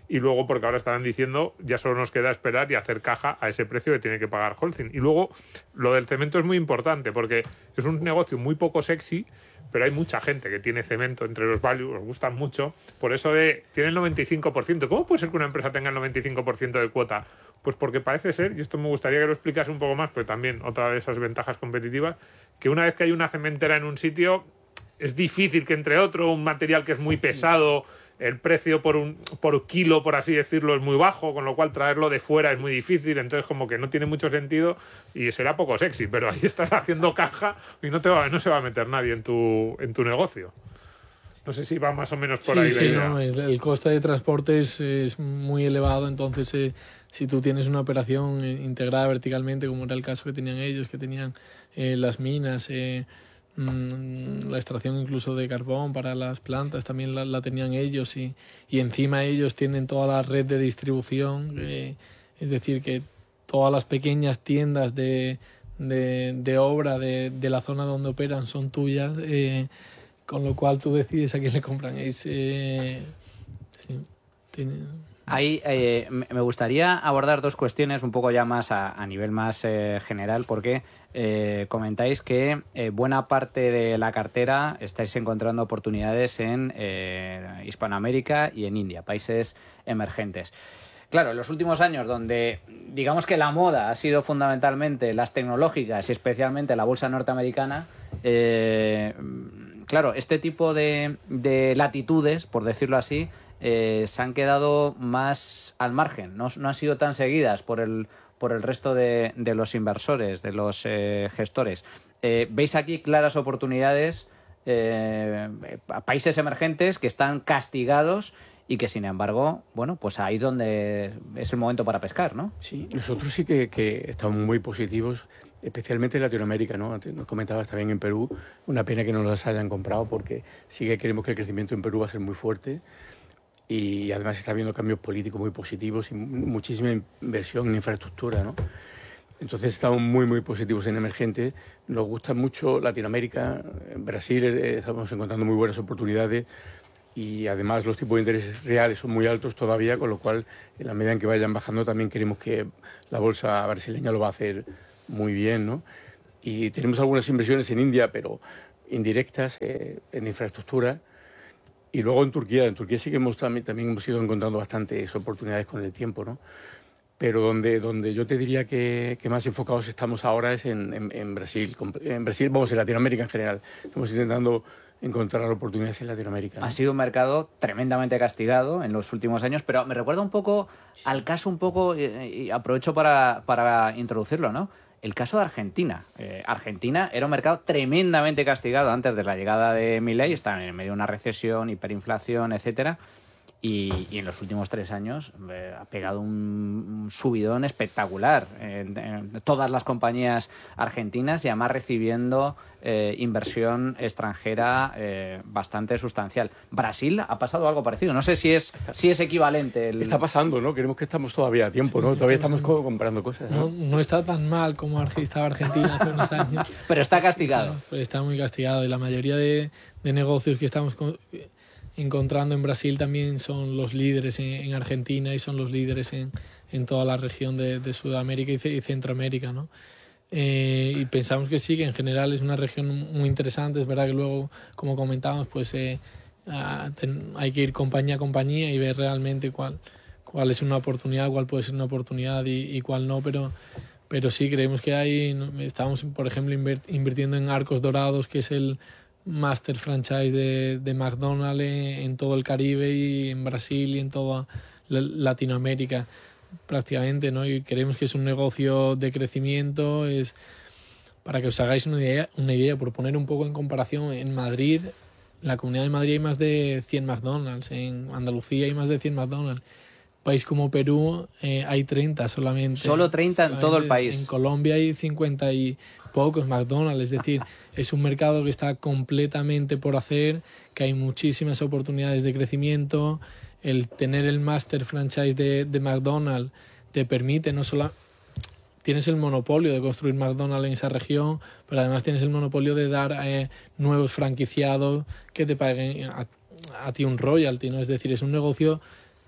[SPEAKER 5] y luego porque ahora estaban diciendo ya solo nos queda esperar y hacer caja a ese precio que tiene que pagar Holcim. Y luego lo del cemento es muy importante porque es un negocio muy poco sexy, pero hay mucha gente que tiene cemento entre los values, os gustan mucho, por eso de tiene el noventa y cinco por ciento. ¿Cómo puede ser que una empresa tenga el noventa y cinco por ciento de cuota? Pues porque parece ser, y esto me gustaría que lo explicase un poco más, pero también otra de esas ventajas competitivas, que una vez que hay una cementera en un sitio, es difícil que entre otro, un material que es muy pesado, el precio por un por kilo, por así decirlo, es muy bajo, con lo cual traerlo de fuera es muy difícil, entonces como que no tiene mucho sentido y será poco sexy, pero ahí estás haciendo caja y no te va, no se va a meter nadie en tu, en tu negocio. No sé si va más o menos por
[SPEAKER 3] sí,
[SPEAKER 5] ahí
[SPEAKER 3] sí,
[SPEAKER 5] la idea.
[SPEAKER 3] No, el, el coste de transporte es, es muy elevado, entonces eh, si tú tienes una operación integrada verticalmente, como era el caso que tenían ellos, que tenían eh, las minas, eh, mmm, la extracción incluso de carbón para las plantas, también la, la tenían ellos, y, y encima ellos tienen toda la red de distribución, eh, es decir, que todas las pequeñas tiendas de, de, de obra de, de la zona donde operan son tuyas, eh, con lo cual tú decides a quién le compran. Es, eh, sí, tiene...
[SPEAKER 4] Ahí eh, me gustaría abordar dos cuestiones un poco ya más a, a nivel más eh, general, porque eh, comentáis que eh, buena parte de la cartera estáis encontrando oportunidades en eh, Hispanoamérica y en India, países emergentes. Claro, en los últimos años, donde digamos que la moda ha sido fundamentalmente las tecnológicas y especialmente la bolsa norteamericana, eh, claro, este tipo de, de latitudes, por decirlo así, eh, se han quedado más al margen, no, no han sido tan seguidas por el, por el resto de, de los inversores, de los eh, gestores. Eh, ¿Veis aquí claras oportunidades eh, a países emergentes que están castigados y que, sin embargo, bueno, pues ahí es donde es el momento para pescar, ¿no?
[SPEAKER 2] Sí, nosotros sí que, que estamos muy positivos, especialmente en Latinoamérica, ¿no? Nos comentabas también en Perú, una pena que no las hayan comprado porque sí que creemos que el crecimiento en Perú va a ser muy fuerte y además está habiendo cambios políticos muy positivos y muchísima inversión en infraestructura, ¿no? Entonces estamos muy, muy positivos en emergentes. Nos gusta mucho Latinoamérica, en Brasil eh, estamos encontrando muy buenas oportunidades. Y además los tipos de intereses reales son muy altos todavía, con lo cual en la medida en que vayan bajando también queremos que la bolsa brasileña lo va a hacer muy bien, ¿no? Y tenemos algunas inversiones en India, pero indirectas, eh, en infraestructura. Y luego en Turquía, en Turquía sí que hemos también, también hemos ido encontrando bastantes oportunidades con el tiempo, ¿no? Pero donde, donde yo te diría que, que más enfocados estamos ahora es en, en, en Brasil. En Brasil, vamos, en Latinoamérica en general. Estamos intentando encontrar oportunidades en Latinoamérica, ¿no?
[SPEAKER 4] Ha sido un mercado tremendamente castigado en los últimos años, pero me recuerda un poco al caso un poco, y, y aprovecho para, para introducirlo, ¿no? El caso de Argentina. Eh, Argentina era un mercado tremendamente castigado antes de la llegada de Milei, estaban en medio de una recesión, hiperinflación, etcétera. Y, y en los últimos tres años eh, ha pegado un, un subidón espectacular en, en todas las compañías argentinas y además recibiendo eh, inversión extranjera eh, bastante sustancial. Brasil ha pasado algo parecido. No sé si es si es equivalente. El...
[SPEAKER 2] Está pasando, ¿no? Creemos que estamos todavía a tiempo, ¿no?
[SPEAKER 3] Sí,
[SPEAKER 2] Todavía
[SPEAKER 3] estamos
[SPEAKER 2] estamos comprando cosas, ¿no?
[SPEAKER 3] No, no está tan mal como estaba Argentina hace unos años.
[SPEAKER 4] Pero está castigado.
[SPEAKER 3] Pero está muy castigado y la mayoría de, de negocios que estamos con, encontrando en Brasil también son los líderes en, en Argentina y son los líderes en, en toda la región de, de Sudamérica y, y Centroamérica, ¿no? Eh, y pensamos que sí, que en general es una región muy interesante. Es verdad que luego, como comentábamos, pues eh, a, ten, hay que ir compañía a compañía y ver realmente cuál, cuál es una oportunidad, cuál puede ser una oportunidad y, y cuál no, pero, pero sí creemos que hay, estamos por ejemplo invirtiendo en Arcos Dorados, que es el master franchise de, de McDonald's en, en todo el Caribe y en Brasil y en toda Latinoamérica prácticamente, ¿no? Y creemos que es un negocio de crecimiento. Es, para que os hagáis una idea, una idea, por poner un poco en comparación, en Madrid, en la Comunidad de Madrid hay más de cien McDonald's, en Andalucía hay más de cien McDonald's. País como Perú eh, hay treinta solamente.
[SPEAKER 4] Solo treinta solamente en todo el país.
[SPEAKER 3] En Colombia hay cincuenta y pocos McDonald's, es decir, es un mercado que está completamente por hacer, que hay muchísimas oportunidades de crecimiento. El tener el master franchise de, de McDonald's te permite no solo... Tienes el monopolio de construir McDonald's en esa región, pero además tienes el monopolio de dar eh, nuevos franquiciados que te paguen a, a ti un royalty, ¿no? Es decir, es un negocio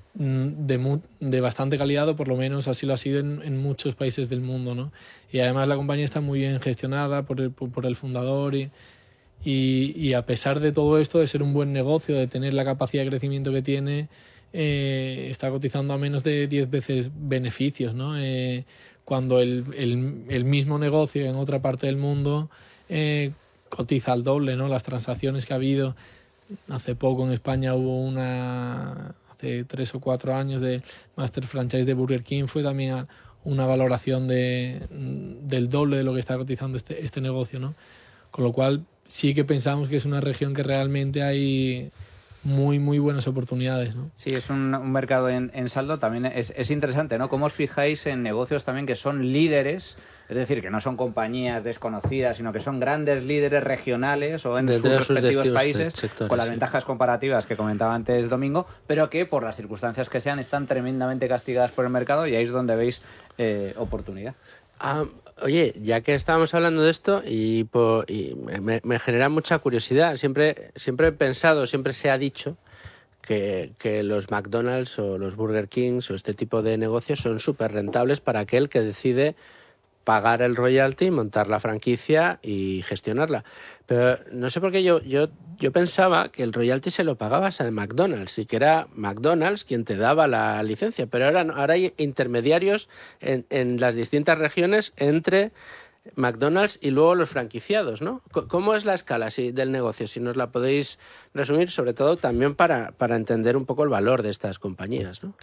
[SPEAKER 3] de, mu de bastante calidad, o por lo menos así lo ha sido en, en muchos países del mundo, ¿no? Y además la compañía está muy bien gestionada por el, por, por el fundador y, y, y a pesar de todo esto, de ser un buen negocio, de tener la capacidad de crecimiento que tiene, eh, está cotizando a menos de diez veces beneficios, ¿no? Eh, cuando el, el, el mismo negocio en otra parte del mundo eh, cotiza al doble, ¿no? Las transacciones que ha habido, hace poco en España hubo una, hace tres o cuatro años, de Master Franchise de Burger King, fue también una valoración de, del doble de lo que está cotizando este, este negocio, ¿no? Con lo cual sí que pensamos que es una región que realmente hay muy, muy buenas oportunidades, ¿no?
[SPEAKER 4] Sí, es un, un mercado en, en saldo. También es, es interesante, ¿no? ¿Cómo os fijáis en negocios también que son líderes? Es decir, que no son compañías desconocidas, sino que son grandes líderes regionales o en sus respectivos países, sectores, con las sí. ventajas comparativas que comentaba antes Domingo, pero que por las circunstancias que sean están tremendamente castigadas por el mercado, y ahí es donde veis eh, oportunidad.
[SPEAKER 1] Ah, oye, ya que estábamos hablando de esto, y, por, y me, me genera mucha curiosidad, siempre, siempre he pensado, siempre se ha dicho que, que los McDonald's o los Burger Kings o este tipo de negocios son súper rentables para aquel que decide pagar el royalty, montar la franquicia y gestionarla. Pero no sé por qué yo, yo, yo pensaba que el royalty se lo pagabas al McDonald's y que era McDonald's quien te daba la licencia, pero ahora, ahora hay intermediarios en, en las distintas regiones entre McDonald's y luego los franquiciados, ¿no? ¿Cómo es la escala si, del negocio? Si nos la podéis resumir, sobre todo también para, para entender un poco el valor de estas compañías, ¿no?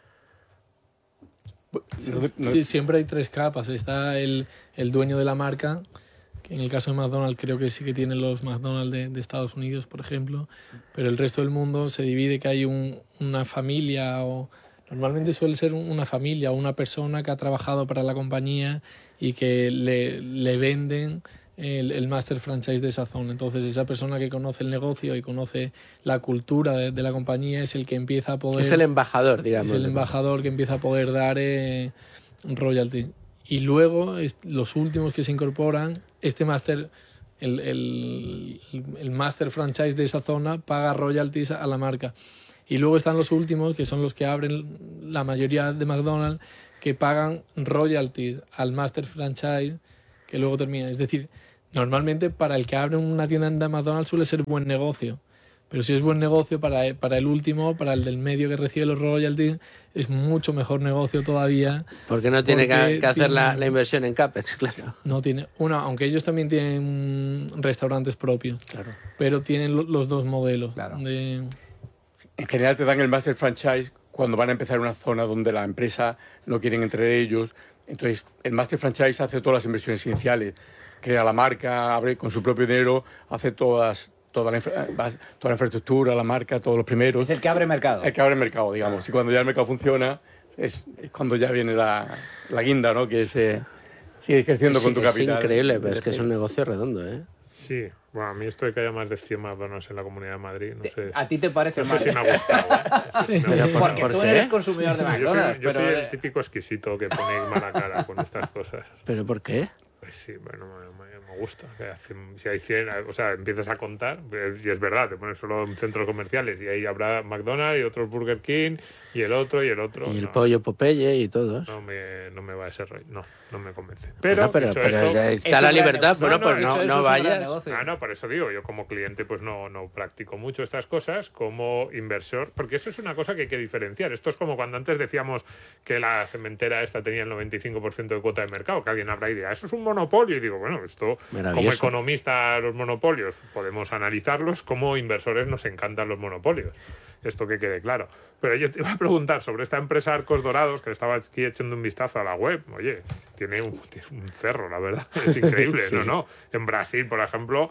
[SPEAKER 3] Sí, sí, siempre hay tres capas. Está el, el dueño de la marca, que en el caso de McDonald's creo que sí que tienen los McDonald's de, de Estados Unidos, por ejemplo, pero el resto del mundo se divide, que hay un, una familia, o normalmente suele ser una familia o una persona que ha trabajado para la compañía y que le, le venden el, el master franchise de esa zona. Entonces esa persona que conoce el negocio y conoce la cultura de, de la compañía es el que empieza a poder...
[SPEAKER 1] Es el embajador, digamos.
[SPEAKER 3] Es el embajador que empieza a poder dar eh, royalty. Y luego es, los últimos que se incorporan, este master, el, el, el master franchise de esa zona paga royalties a la marca. Y luego están los últimos, que son los que abren la mayoría de McDonald's, que pagan royalties al master franchise, que luego termina. Es decir, normalmente para el que abre una tienda de McDonald's suele ser buen negocio, pero si es buen negocio para, para el último, para el del medio que recibe los royalties, es mucho mejor negocio todavía.
[SPEAKER 1] Porque no tiene porque que, que hacer tiene, la, la inversión en CAPEX, claro.
[SPEAKER 3] No tiene una, aunque ellos también tienen restaurantes propios,
[SPEAKER 2] claro.
[SPEAKER 3] pero tienen lo, los dos modelos.
[SPEAKER 4] Claro.
[SPEAKER 3] De...
[SPEAKER 2] En general te dan el master franchise cuando van a empezar una zona donde la empresa no quieren entre ellos. Entonces, el master franchise hace todas las inversiones iniciales, crea la marca, abre con su propio dinero, hace todas, toda, la infra, toda la infraestructura, la marca, todos los primeros.
[SPEAKER 4] Es el que abre mercado.
[SPEAKER 2] El que abre mercado, digamos. Y cuando ya el mercado funciona, es, es cuando ya viene la, la guinda, ¿no? Que es, eh, sigue creciendo
[SPEAKER 1] es,
[SPEAKER 2] con tu
[SPEAKER 1] es
[SPEAKER 2] capital.
[SPEAKER 1] Es increíble, pero es que es un negocio redondo, ¿eh?
[SPEAKER 5] Sí, bueno, a mí esto de que haya más de cien McDonald's en la Comunidad de Madrid, no sé.
[SPEAKER 4] ¿A ti te parece
[SPEAKER 5] no
[SPEAKER 4] mal?
[SPEAKER 5] sé si me ha gustado. ¿Eh?
[SPEAKER 3] Sí.
[SPEAKER 5] No,
[SPEAKER 4] Porque
[SPEAKER 1] ¿por
[SPEAKER 4] tú
[SPEAKER 1] qué?
[SPEAKER 4] eres consumidor de McDonald's.
[SPEAKER 5] Yo soy, yo
[SPEAKER 4] pero...
[SPEAKER 5] soy el típico exquisito que pone mala cara con estas cosas.
[SPEAKER 1] ¿Pero por qué?
[SPEAKER 5] Pues sí, bueno, me, me, me gusta. Que hace, si hay cien, o sea, empiezas a contar, y es verdad, te pones solo en centros comerciales y ahí habrá McDonald's y otros Burger King y el otro y el otro.
[SPEAKER 1] Y el
[SPEAKER 5] no,
[SPEAKER 1] pollo Popeye y todos.
[SPEAKER 5] No me, no me va ese rollo, no, no me convence. Pero,
[SPEAKER 1] bueno, pero,
[SPEAKER 5] dicho
[SPEAKER 1] pero
[SPEAKER 5] esto,
[SPEAKER 1] está la libertad,
[SPEAKER 5] no,
[SPEAKER 1] bueno,
[SPEAKER 5] no,
[SPEAKER 1] pues
[SPEAKER 5] dicho
[SPEAKER 1] no,
[SPEAKER 5] eso,
[SPEAKER 1] no
[SPEAKER 5] es un
[SPEAKER 1] vayas.
[SPEAKER 5] Ah, no, por eso digo, yo como cliente pues no, no practico mucho estas cosas, como inversor, porque eso es una cosa que hay que diferenciar. Esto es como cuando antes decíamos que la cementera esta tenía el noventa y cinco por ciento de cuota de mercado, que alguien habrá idea, eso es un monopolio, y digo, bueno, esto como economista los monopolios podemos analizarlos, como inversores nos encantan los monopolios, esto que quede claro. Pero yo te iba a preguntar sobre esta empresa Arcos Dorados, que estaba aquí echando un vistazo a la web. Oye, tiene un, tiene un cerro, la verdad. Es increíble, sí. ¿no? no En Brasil, por ejemplo,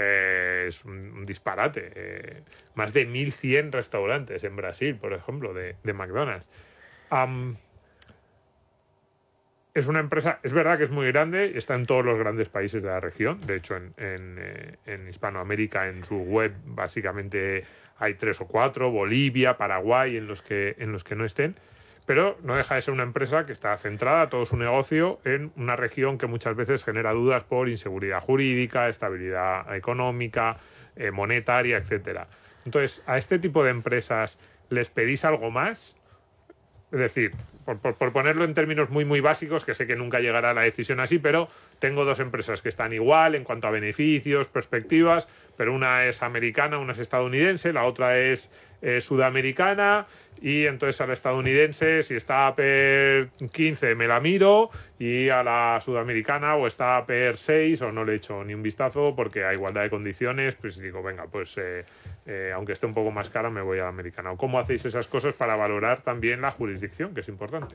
[SPEAKER 5] eh, es un, un disparate. Eh, más de mil cien restaurantes en Brasil, por ejemplo, de, de McDonald's. Um, es una empresa, es verdad que es muy grande, está en todos los grandes países de la región. De hecho, en, en, eh, en Hispanoamérica, en su web, básicamente hay tres o cuatro, Bolivia, Paraguay, en los que, en los que no estén, pero no deja de ser una empresa que está centrada todo su negocio en una región que muchas veces genera dudas por inseguridad jurídica, estabilidad económica, eh, monetaria, etcétera. Entonces, a este tipo de empresas, ¿les pedís algo más? Es decir, por, por, por ponerlo en términos muy, muy básicos, que sé que nunca llegará a la decisión así, pero tengo dos empresas que están igual en cuanto a beneficios, perspectivas, pero una es americana, una es estadounidense, la otra es eh, sudamericana, y entonces a la estadounidense, si está a PER quince, me la miro, y a la sudamericana o está a PER seis o no le echo ni un vistazo, porque a igualdad de condiciones, pues digo, venga, pues eh, eh, aunque esté un poco más cara, me voy a la americana. ¿O cómo hacéis esas cosas para valorar también la jurisdicción, que es importante?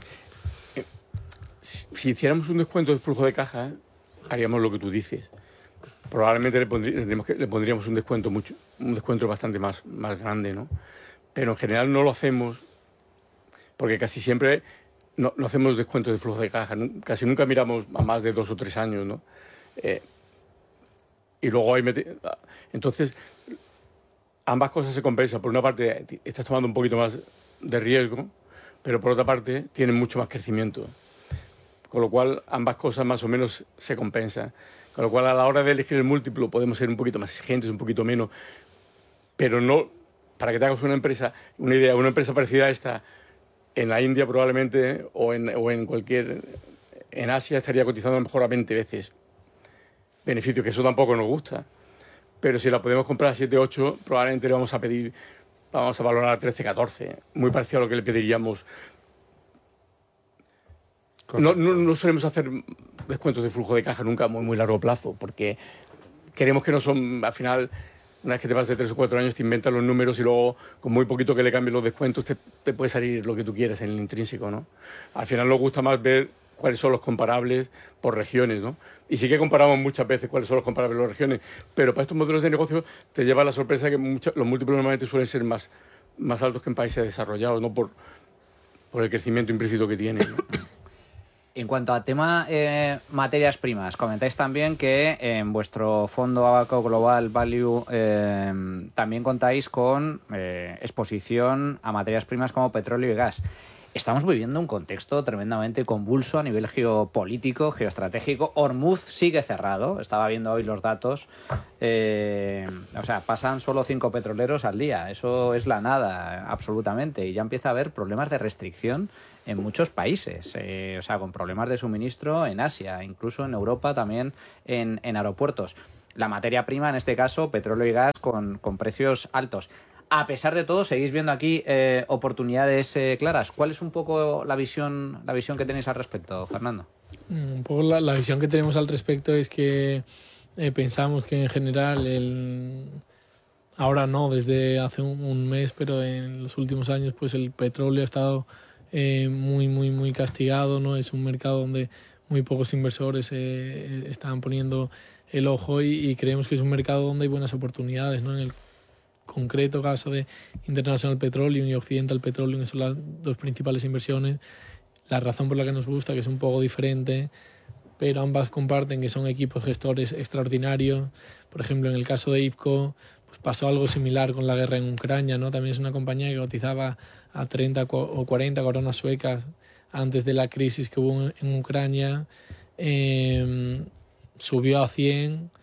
[SPEAKER 2] Si, si hiciéramos un descuento de flujo de caja, haríamos lo que tú dices. Probablemente le, pondríamos, le pondríamos un descuento mucho, un descuento bastante más, más grande, ¿no? Pero en general no lo hacemos porque casi siempre no, no hacemos descuentos de flujo de caja, ¿no? Casi nunca miramos a más de dos o tres años, ¿no? Eh, y luego hay meti- entonces ambas cosas se compensan. Por una parte estás tomando un poquito más de riesgo, pero por otra parte tienen mucho más crecimiento, con lo cual ambas cosas más o menos se compensan. Con lo cual, a la hora de elegir el múltiplo, podemos ser un poquito más exigentes, un poquito menos, pero no, para que te hagas una empresa, una idea, una empresa parecida a esta, en la India probablemente, o en, o en cualquier, en Asia estaría cotizando a lo mejor a veinte veces beneficio, que eso tampoco nos gusta. Pero si la podemos comprar a siete, ocho, probablemente le vamos a pedir, vamos a valorar a trece, catorce, muy parecido a lo que le pediríamos. No, no, no solemos hacer descuentos de flujo de caja nunca a muy, muy largo plazo, porque queremos que no son, al final, una vez que te vas de tres o cuatro años, te inventas los números y luego, con muy poquito que le cambies los descuentos, te, te puede salir lo que tú quieras en el intrínseco, ¿no? Al final nos gusta más ver cuáles son los comparables por regiones, ¿no? Y sí que comparamos muchas veces cuáles son los comparables por regiones, pero para estos modelos de negocio te lleva la sorpresa que mucha, los múltiplos normalmente suelen ser más, más altos que en países desarrollados, ¿no? Por, por el crecimiento implícito que tienen, ¿no?
[SPEAKER 4] En cuanto a tema eh, materias primas, comentáis también que en vuestro fondo Abaco Global Value eh, también contáis con eh, exposición a materias primas como petróleo y gas. Estamos viviendo un contexto tremendamente convulso a nivel geopolítico, geoestratégico. Hormuz sigue cerrado, estaba viendo hoy los datos. Eh, o sea, pasan solo cinco petroleros al día. Eso es la nada, absolutamente. Y ya empieza a haber problemas de restricción en muchos países. Eh, o sea, con problemas de suministro en Asia, incluso en Europa también en, en aeropuertos. La materia prima, en este caso, petróleo y gas, con, con precios altos. A pesar de todo, seguís viendo aquí eh, oportunidades eh, claras. ¿Cuál es un poco la visión, la visión que tenéis al respecto, Fernando?
[SPEAKER 3] Un poco la, la visión que tenemos al respecto es que eh, pensamos que en general, el, ahora no, desde hace un, un mes, pero en los últimos años, pues el petróleo ha estado eh, muy, muy, muy castigado, ¿no? Es un mercado donde muy pocos inversores eh, están poniendo el ojo y, y creemos que es un mercado donde hay buenas oportunidades, ¿no? En el concreto caso de International Petroleum y Occidental Petroleum, que son las dos principales inversiones, la razón por la que nos gusta, que es un poco diferente, pero ambas comparten que son equipos gestores extraordinarios. Por ejemplo, en el caso de I P C O, pues pasó algo similar con la guerra en Ucrania, ¿no? También es una compañía que cotizaba a treinta o cuarenta coronas suecas antes de la crisis que hubo en Ucrania, eh, subió a cien.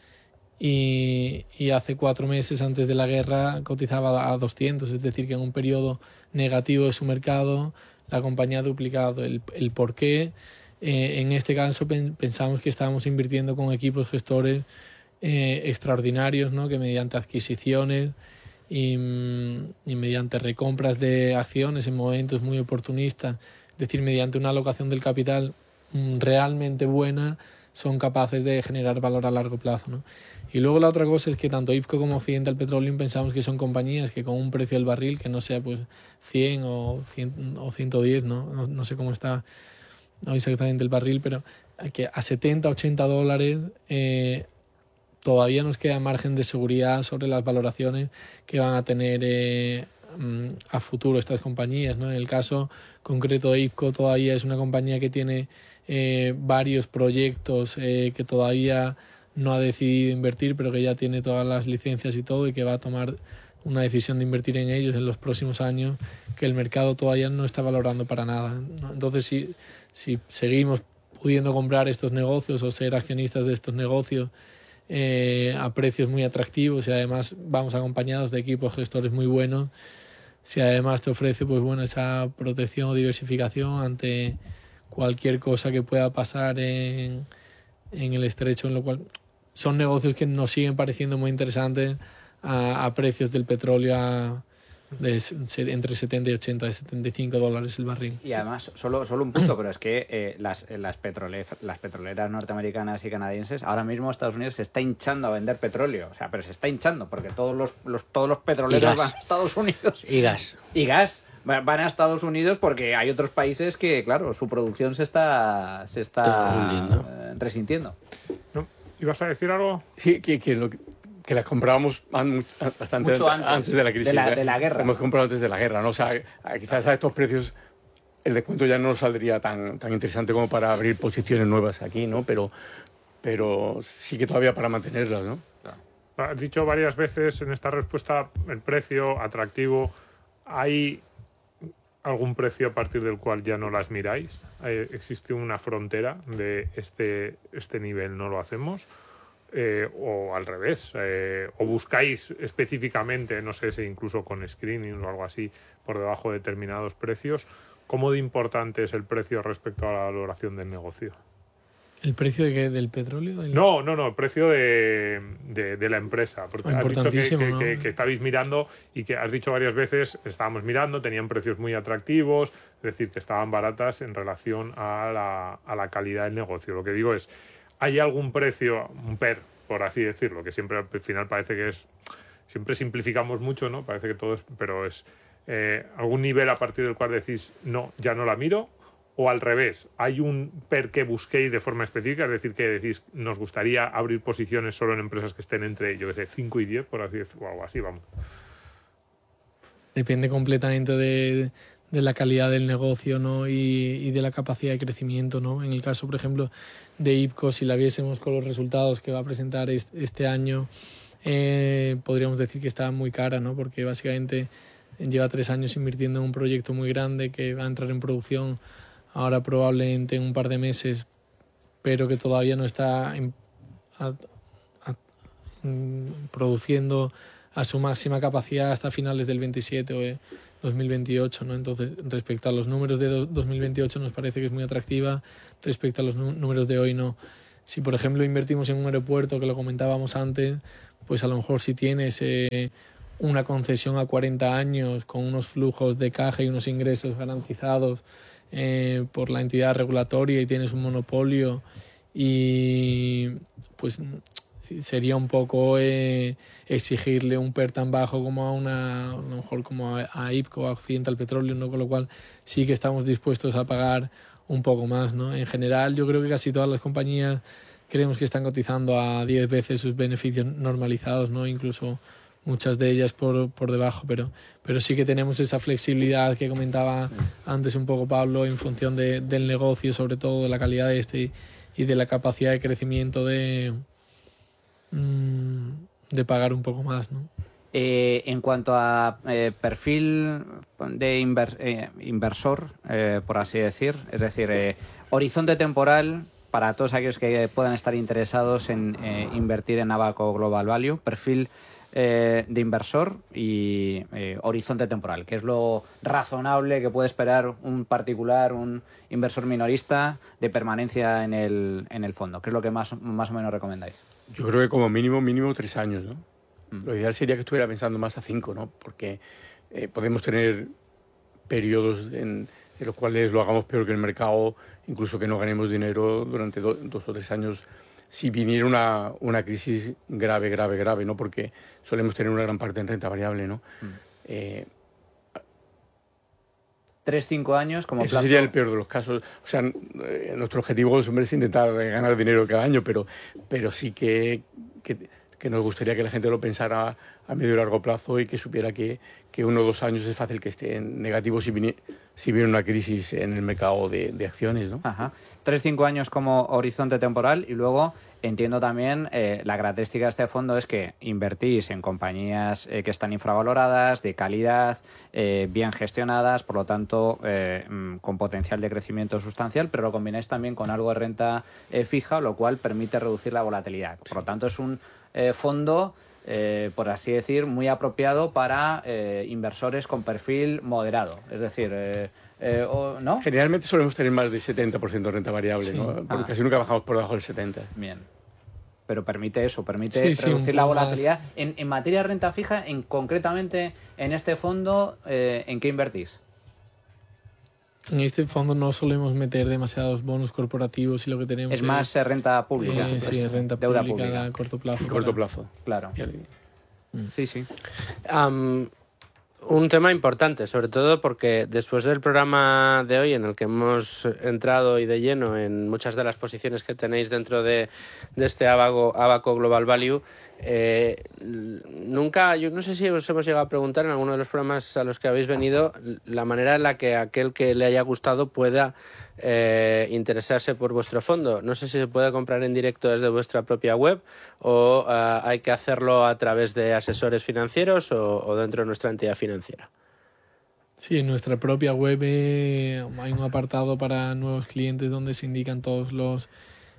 [SPEAKER 3] Y, y hace cuatro meses antes de la guerra cotizaba a doscientos, es decir, que en un periodo negativo de su mercado la compañía ha duplicado. El, el por qué, eh, en este caso pen, pensamos que estábamos invirtiendo con equipos gestores eh, extraordinarios, ¿no? Que mediante adquisiciones y, y mediante recompras de acciones en momentos muy oportunistas, es decir, mediante una alocación del capital realmente buena, son capaces de generar valor a largo plazo, ¿no? Y luego la otra cosa es que tanto I P C O como Occidental Petroleum pensamos que son compañías que con un precio del barril que no sea pues cien o, cien o ciento diez, ¿no? No, no sé cómo está no exactamente el barril, pero que a setenta, ochenta dólares eh, todavía nos queda margen de seguridad sobre las valoraciones que van a tener eh, a futuro estas compañías, ¿no? En el caso concreto de I P C O todavía es una compañía que tiene eh, varios proyectos eh, que todavía no ha decidido invertir, pero que ya tiene todas las licencias y todo y que va a tomar una decisión de invertir en ellos en los próximos años, que el mercado todavía no está valorando para nada, ¿no? Entonces, si, si seguimos pudiendo comprar estos negocios o ser accionistas de estos negocios eh, a precios muy atractivos y además vamos acompañados de equipos gestores muy buenos, si además te ofrece pues bueno esa protección o diversificación ante cualquier cosa que pueda pasar en, en el estrecho, en lo cual son negocios que nos siguen pareciendo muy interesantes a, a precios del petróleo a, de, entre setenta y ochenta, de setenta y cinco dólares el barril.
[SPEAKER 4] Y además, solo, solo un punto, pero es que eh, las, las, petrole, las petroleras norteamericanas y canadienses, ahora mismo Estados Unidos se está hinchando a vender petróleo. O sea, pero se está hinchando porque todos los, los, todos los petroleros van a Estados Unidos.
[SPEAKER 1] Y gas.
[SPEAKER 4] Y gas. Van a Estados Unidos porque hay otros países que, claro, su producción se está, se está eh, resintiendo.
[SPEAKER 5] ¿No? ¿Ibas a decir algo?
[SPEAKER 2] Sí, que, que, lo, que las comprábamos bastante
[SPEAKER 4] Mucho antes,
[SPEAKER 2] antes de la crisis.
[SPEAKER 4] De la,
[SPEAKER 2] ¿eh?
[SPEAKER 4] de la guerra.
[SPEAKER 2] Hemos comprado antes de la guerra, ¿no? O sea, quizás a estos precios el descuento ya no nos saldría tan, tan interesante como para abrir posiciones nuevas aquí, ¿no? Pero, pero sí que todavía para mantenerlas, ¿no?
[SPEAKER 5] Has dicho varias veces en esta respuesta el precio atractivo. ¿Hay algún precio a partir del cual ya no las miráis? ¿Existe una frontera de este, este nivel no lo hacemos? Eh, o al revés, eh, o buscáis específicamente, no sé si incluso con screening o algo así, por debajo de determinados precios. ¿Cómo de importante es el precio respecto a la valoración del negocio?
[SPEAKER 3] ¿El precio de qué, del petróleo? Del...
[SPEAKER 5] No, no, no, el precio de, de, de la empresa. Porque has dicho que, que,
[SPEAKER 3] ¿no?
[SPEAKER 5] que, que estabais mirando y que has dicho varias veces, estábamos mirando, tenían precios muy atractivos, es decir, que estaban baratas en relación a la, a la calidad del negocio. Lo que digo es, ¿hay algún precio, un P E R, por así decirlo, que siempre al final parece que es, siempre simplificamos mucho, ¿no? Parece que todo es, pero es eh, algún nivel a partir del cual decís, no, ya no la miro? O al revés, ¿hay un P E R que busquéis de forma específica? Es decir, que decís, nos gustaría abrir posiciones solo en empresas que estén entre, yo qué sé, cinco y diez, por así decirlo, o algo así, vamos.
[SPEAKER 3] Depende completamente de, de la calidad del negocio, ¿no? y, y de la capacidad de crecimiento, ¿no? En el caso, por ejemplo, de I P C O, si la viésemos con los resultados que va a presentar este, este año, eh, podríamos decir que está muy cara, ¿no? Porque básicamente lleva tres años invirtiendo en un proyecto muy grande que va a entrar en producción ahora probablemente en un par de meses, pero que todavía no está en, a, a, mm, produciendo a su máxima capacidad hasta finales del veintisiete o de dos mil veintiocho, ¿no? Entonces, respecto a los números de dos mil veintiocho nos parece que es muy atractiva, respecto a los números de hoy no. Si, por ejemplo, invertimos en un aeropuerto, que lo comentábamos antes, pues a lo mejor si tienes eh, una concesión a cuarenta años con unos flujos de caja y unos ingresos garantizados Eh, por la entidad regulatoria y tienes un monopolio, y pues sería un poco eh, exigirle un P E R tan bajo como a una, a lo mejor como a, a I P C O o a Occidental Petroleum, ¿no? Con lo cual sí que estamos dispuestos a pagar un poco más, ¿no? En general yo creo que casi todas las compañías creemos que están cotizando a diez veces sus beneficios normalizados, ¿no? Incluso muchas de ellas por, por debajo, pero, pero sí que tenemos esa flexibilidad que comentaba antes un poco Pablo, en función de, del negocio, sobre todo de la calidad de este y de la capacidad de crecimiento de, de pagar un poco más, ¿no?
[SPEAKER 4] Eh, en cuanto a eh, perfil de inver, eh, inversor, eh, por así decir, es decir, eh, horizonte temporal para todos aquellos que puedan estar interesados en eh, invertir en Abaco Global Value, perfil Eh, de inversor y eh, horizonte temporal, que es lo razonable que puede esperar un particular, un inversor minorista de permanencia en el, en el fondo. ¿Qué es lo que más, más o menos recomendáis?
[SPEAKER 2] Yo creo que como mínimo, mínimo tres años, ¿no?
[SPEAKER 4] Mm.
[SPEAKER 2] Lo ideal sería que estuviera pensando más a cinco, ¿no? Porque eh, podemos tener periodos en, en los cuales lo hagamos peor que el mercado, incluso que no ganemos dinero durante do, dos o tres años, si viniera una, una crisis grave, grave, grave, ¿no? Porque solemos tener una gran parte en renta variable, ¿no?
[SPEAKER 4] Mm.
[SPEAKER 2] Eh,
[SPEAKER 4] Tres, cinco años como
[SPEAKER 2] Ese
[SPEAKER 4] plazo.
[SPEAKER 2] sería el peor de los casos. O sea, eh, nuestro objetivo siempre es intentar ganar dinero cada año, pero, pero sí que, que, que nos gustaría que la gente lo pensara a medio y largo plazo y que supiera que, que uno o dos años es fácil que esté en negativo si viene, si viene una crisis en el mercado de, de acciones, ¿no?
[SPEAKER 4] Ajá. Tres, cinco años como horizonte temporal, y luego entiendo también eh, la característica de este fondo es que invertís en compañías eh, que están infravaloradas, de calidad, eh, bien gestionadas, por lo tanto eh, con potencial de crecimiento sustancial, pero lo combináis también con algo de renta eh, fija, lo cual permite reducir la volatilidad. Por lo tanto es un eh, fondo eh, por así decir, muy apropiado para eh, inversores con perfil moderado. Es decir, eh, eh, o, ¿no?
[SPEAKER 2] Generalmente solemos tener más del setenta por ciento de renta variable,
[SPEAKER 3] Sí.
[SPEAKER 2] ¿no? Porque
[SPEAKER 4] Ah.
[SPEAKER 2] casi nunca bajamos por debajo del setenta.
[SPEAKER 4] Bien. Pero permite eso, permite
[SPEAKER 3] Sí, sí,
[SPEAKER 4] reducir
[SPEAKER 3] un
[SPEAKER 4] la
[SPEAKER 3] poco más.
[SPEAKER 4] volatilidad. En, en materia de renta fija, en concretamente en este fondo, eh, ¿en qué invertís?
[SPEAKER 3] En este fondo no solemos meter demasiados bonos corporativos y lo que tenemos
[SPEAKER 4] Es más eh, renta pública.
[SPEAKER 3] eh,
[SPEAKER 4] pues,
[SPEAKER 3] sí, renta
[SPEAKER 4] deuda
[SPEAKER 3] pública,
[SPEAKER 4] pública.
[SPEAKER 3] a corto plazo.
[SPEAKER 2] Y corto
[SPEAKER 3] para-
[SPEAKER 2] plazo.
[SPEAKER 4] Claro. Sí, sí.
[SPEAKER 1] Am, un tema importante, sobre todo porque después del programa de hoy en el que hemos entrado y de lleno en muchas de las posiciones que tenéis dentro de, de este Abaco, Abaco Global Value, eh, nunca, yo no sé si os hemos llegado a preguntar en alguno de los programas a los que habéis venido la manera en la que aquel que le haya gustado pueda eh, interesarse por vuestro fondo. No sé si se puede comprar en directo desde vuestra propia web o uh, hay que hacerlo a través de asesores financieros o, o dentro de nuestra entidad financiera.
[SPEAKER 3] Sí, en nuestra propia web eh, hay un apartado para nuevos clientes donde se indican todos los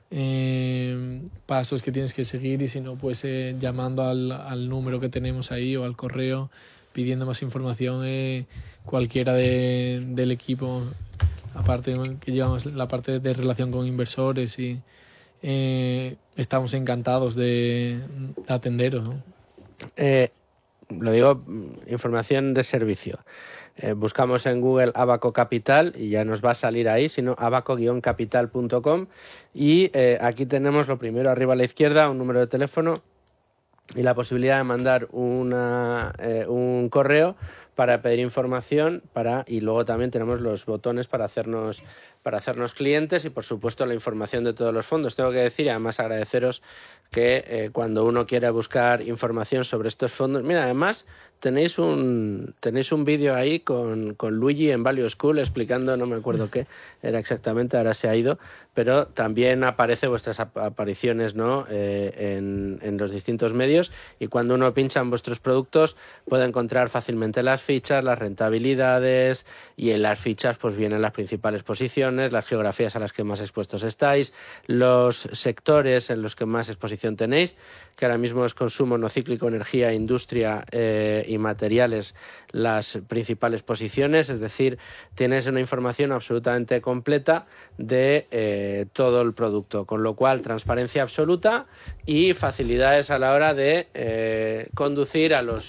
[SPEAKER 3] eh, pasos que tienes que seguir y si no, pues eh, llamando al, al número que tenemos ahí o al correo pidiendo más información, eh, cualquiera de, del equipo, aparte que llevamos la parte de relación con inversores y eh, estamos encantados de, de atenderos, ¿no?
[SPEAKER 1] Eh, lo digo, información de servicio. Eh, buscamos en Google Abaco Capital y ya nos va a salir ahí, sino abaco guion capital punto com y eh, aquí tenemos lo primero arriba a la izquierda, un número de teléfono y la posibilidad de mandar una, eh, un correo para pedir información para y luego también tenemos los botones para hacernos para hacernos clientes y por supuesto la información de todos los fondos. Tengo que decir y además agradeceros que eh, cuando uno quiere buscar información sobre estos fondos, mira, además tenéis un tenéis un vídeo ahí con, con Luigi en Value School explicando, no me acuerdo qué era exactamente, ahora se ha ido, pero también aparece vuestras ap apariciones, ¿no? eh, en, en los distintos medios y cuando uno pincha en vuestros productos puede encontrar fácilmente las fichas, las rentabilidades y en las fichas pues vienen las principales posiciones, las geografías a las que más expuestos estáis, los sectores en los que más exposición tenéis, que ahora mismo es consumo no cíclico, energía, industria eh, y materiales las principales posiciones, es decir, tienes una información absolutamente completa de eh, todo el producto, con lo cual transparencia absoluta y facilidades a la hora de eh, conducir a los